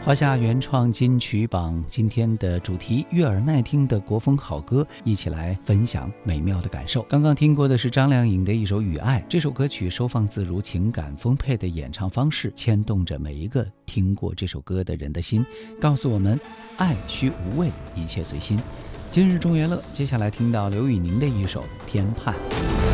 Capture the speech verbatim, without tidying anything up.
华夏原创金曲榜今天的主题悦耳耐听的国风好歌，一起来分享美妙的感受。刚刚听过的是张靓颖的一首《雨爱》，这首歌曲收放自如，情感丰沛的演唱方式牵动着每一个听过这首歌的人的心，告诉我们爱须无畏，一切随心。今日中原乐，接下来听到刘宇宁的一首《天畔》。